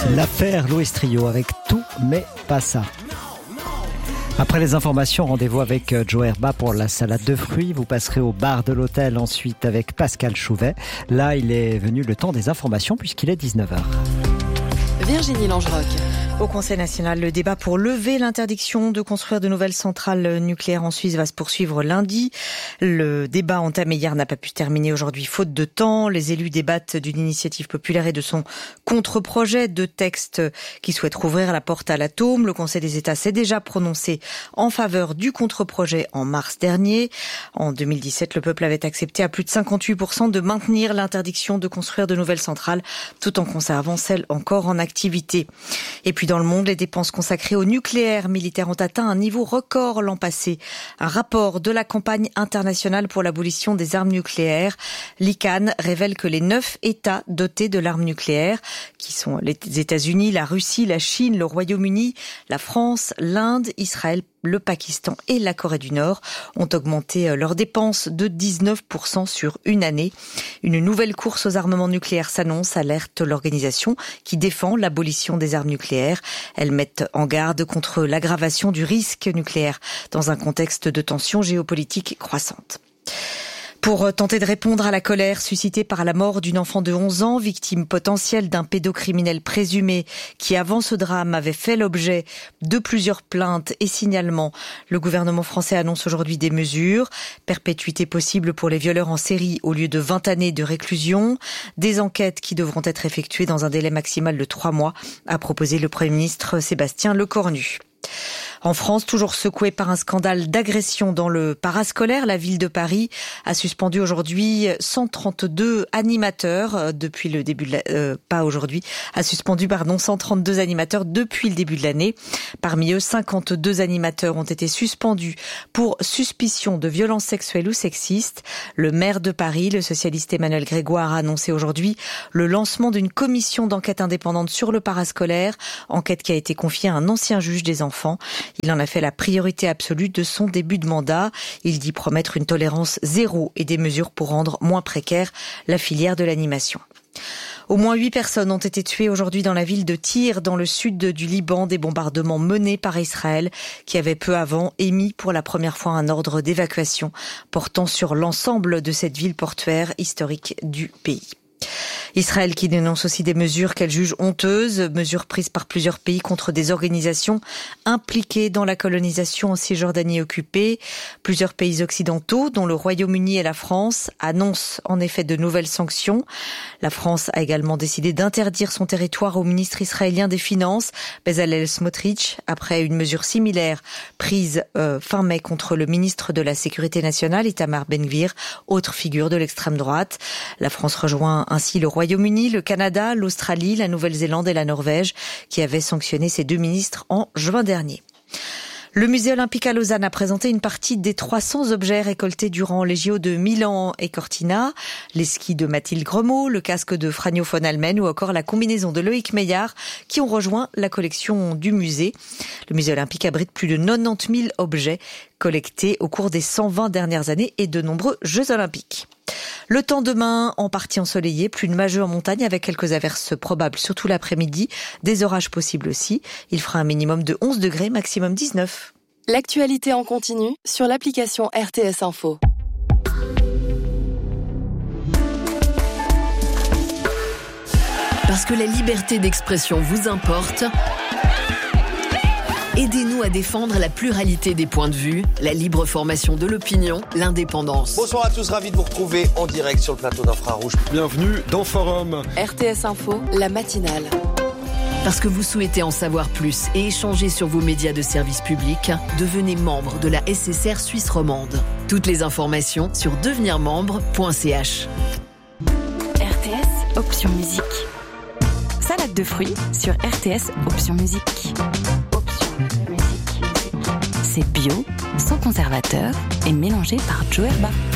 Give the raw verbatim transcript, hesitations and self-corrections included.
L'affaire Louis Trio avec tout, mais pas ça. Après les informations, rendez-vous avec Joe Herba pour la salade de fruits. Vous passerez au bar de l'hôtel ensuite avec Pascal Chouvet. Là, il est venu le temps des informations puisqu'il est dix-neuf heures. Virginie Langeroc. Au Conseil national, le débat pour lever l'interdiction de construire de nouvelles centrales nucléaires en Suisse va se poursuivre lundi. Le débat entamé hier n'a pas pu se terminer aujourd'hui faute de temps. Les élus débattent d'une initiative populaire et de son contre-projet, deux textes qui souhaitent rouvrir la porte à l'atome. Le Conseil des États s'est déjà prononcé en faveur du contre-projet en mars dernier. En deux mille dix-sept, le peuple avait accepté à plus de cinquante-huit pour cent de maintenir l'interdiction de construire de nouvelles centrales tout en conservant celles encore en activité. Et puis dans le monde, les dépenses consacrées au nucléaire militaire ont atteint un niveau record l'an passé. Un rapport de la campagne internationale pour l'abolition des armes nucléaires, l'I C A N, révèle que les neuf États dotés de l'arme nucléaire, qui sont les États-Unis, la Russie, la Chine, le Royaume-Uni, la France, l'Inde, Israël, le Pakistan et la Corée du Nord ont augmenté leurs dépenses de dix-neuf pour cent sur une année. Une nouvelle course aux armements nucléaires s'annonce, alerte l'organisation qui défend l'abolition des armes nucléaires. Elles mettent en garde contre l'aggravation du risque nucléaire dans un contexte de tensions géopolitiques croissantes. Pour tenter de répondre à la colère suscitée par la mort d'une enfant de onze ans, victime potentielle d'un pédocriminel présumé qui, avant ce drame, avait fait l'objet de plusieurs plaintes et signalements, le gouvernement français annonce aujourd'hui des mesures. Perpétuité possible pour les violeurs en série au lieu de vingt années de réclusion. Des enquêtes qui devront être effectuées dans un délai maximal de trois mois, a proposé le Premier ministre Sébastien Lecornu. En France, toujours secouée par un scandale d'agression dans le parascolaire, la ville de Paris a suspendu aujourd'hui cent trente-deux animateurs depuis le début de la, euh, pas aujourd'hui, a suspendu pardon cent trente-deux animateurs depuis le début de l'année. Parmi eux, cinquante-deux animateurs ont été suspendus pour suspicion de violences sexuelles ou sexistes. Le maire de Paris, le socialiste Emmanuel Grégoire, a annoncé aujourd'hui le lancement d'une commission d'enquête indépendante sur le parascolaire, enquête qui a été confiée à un ancien juge des enfants. Il en a fait la priorité absolue de son début de mandat. Il dit promettre une tolérance zéro et des mesures pour rendre moins précaire la filière de l'animation. Au moins huit personnes ont été tuées aujourd'hui dans la ville de Tyr, dans le sud du Liban, des bombardements menés par Israël, qui avait peu avant émis pour la première fois un ordre d'évacuation portant sur l'ensemble de cette ville portuaire historique du pays. Israël qui dénonce aussi des mesures qu'elle juge honteuses, mesures prises par plusieurs pays contre des organisations impliquées dans la colonisation en Cisjordanie occupée. Plusieurs pays occidentaux, dont le Royaume-Uni et la France, annoncent en effet de nouvelles sanctions. La France a également décidé d'interdire son territoire au ministre israélien des Finances, Bezalel Smotrich, après une mesure similaire prise euh, fin mai contre le ministre de la Sécurité nationale, Itamar Ben-Gvir, autre figure de l'extrême droite. La France rejoint ainsi le Royaume-Uni, le Canada, l'Australie, la Nouvelle-Zélande et la Norvège, qui avaient sanctionné ces deux ministres en juin dernier. Le musée olympique à Lausanne a présenté une partie des trois cents objets récoltés durant les J O de Milan et Cortina, les skis de Mathilde Gremaud, le casque de Franjo von Almen ou encore la combinaison de Loïc Meillard qui ont rejoint la collection du musée. Le musée olympique abrite plus de quatre-vingt-dix mille objets collectés au cours des cent vingt dernières années et de nombreux Jeux olympiques. Le temps demain, en partie ensoleillé, plus nuageux en montagne avec quelques averses probables, surtout l'après-midi, des orages possibles aussi. Il fera un minimum de onze degrés, maximum dix-neuf. L'actualité en continu sur l'application R T S Info. Parce que la liberté d'expression vous importe, aidez-nous à défendre la pluralité des points de vue, la libre formation de l'opinion, l'indépendance. Bonsoir à tous, ravi de vous retrouver en direct sur le plateau d'Infrarouge. Bienvenue dans Forum. R T S Info, la matinale. Parce que vous souhaitez en savoir plus et échanger sur vos médias de service public, devenez membre de la S S R Suisse romande. Toutes les informations sur devenir membre point c h. R T S Option Musique. Salade de fruits sur R T S Option Musique. C'est bio, sans conservateur et mélangé par Joe Herba.